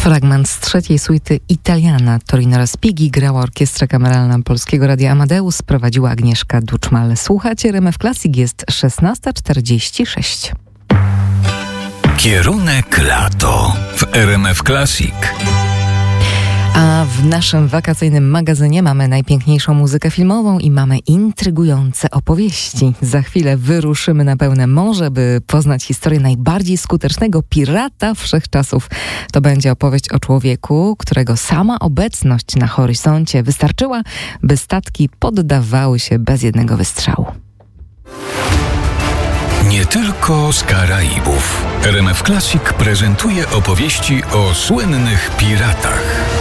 Fragment z trzeciej suity Italiana Torino Respighi grała Orkiestra Kameralna Polskiego Radia Amadeus, prowadziła Agnieszka Duczmal. Słuchacie RMF Classic, jest 16:46. Kierunek lato w RMF Classic. A w naszym wakacyjnym magazynie mamy najpiękniejszą muzykę filmową i mamy intrygujące opowieści. Za chwilę wyruszymy na pełne morze, by poznać historię najbardziej skutecznego pirata wszechczasów. To będzie opowieść o człowieku, którego sama obecność na horyzoncie wystarczyła, by statki poddawały się bez jednego wystrzału. Nie tylko z Karaibów. RMF Classic prezentuje opowieści o słynnych piratach.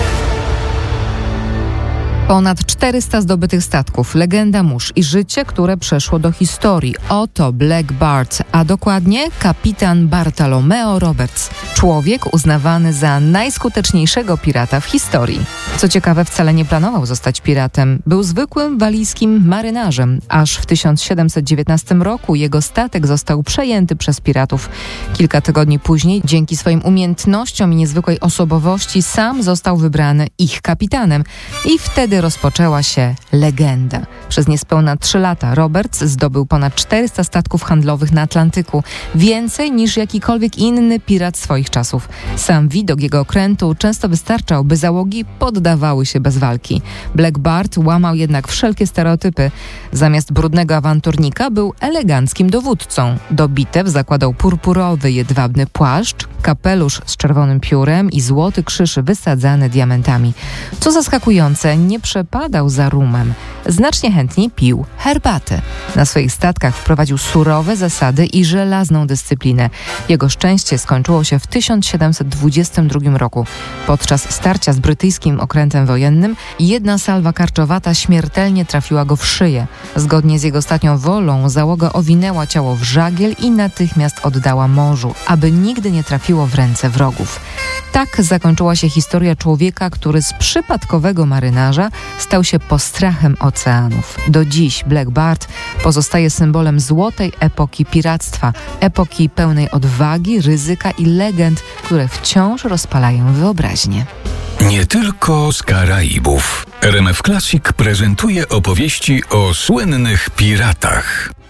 Ponad 400 zdobytych statków, legenda mórz i życie, które przeszło do historii. Oto Black Bart, a dokładnie kapitan Bartolomeo Roberts. Człowiek uznawany za najskuteczniejszego pirata w historii. Co ciekawe, wcale nie planował zostać piratem. Był zwykłym walijskim marynarzem. Aż w 1719 roku jego statek został przejęty przez piratów. Kilka tygodni później, dzięki swoim umiejętnościom i niezwykłej osobowości, sam został wybrany ich kapitanem. I wtedy rozpoczęła się legenda. Przez niespełna 3 lata Roberts zdobył ponad 400 statków handlowych na Atlantyku. Więcej niż jakikolwiek inny pirat swoich czasów. Sam widok jego okrętu często wystarczał, by załogi poddawały się bez walki. Black Bart łamał jednak wszelkie stereotypy. Zamiast brudnego awanturnika był eleganckim dowódcą. Do bitew zakładał purpurowy, jedwabny płaszcz, kapelusz z czerwonym piórem i złoty krzyż wysadzany diamentami. Co zaskakujące, nie przepadał za rumem. Znacznie chętniej pił herbatę. Na swoich statkach wprowadził surowe zasady i żelazną dyscyplinę. Jego szczęście skończyło się w 1722 roku. Podczas starcia z brytyjskim okrętem wojennym jedna salwa karczowata śmiertelnie trafiła go w szyję. Zgodnie z jego ostatnią wolą załoga owinęła ciało w żagiel i natychmiast oddała morzu, aby nigdy nie trafiło w ręce wrogów. Tak zakończyła się historia człowieka, który z przypadkowego marynarza stał się postrachem oceanów. Do dziś Black Bart pozostaje symbolem złotej epoki piractwa, epoki pełnej odwagi, ryzyka i legend, które wciąż rozpalają wyobraźnię. Nie tylko z Karaibów. RMF Classic prezentuje opowieści o słynnych piratach.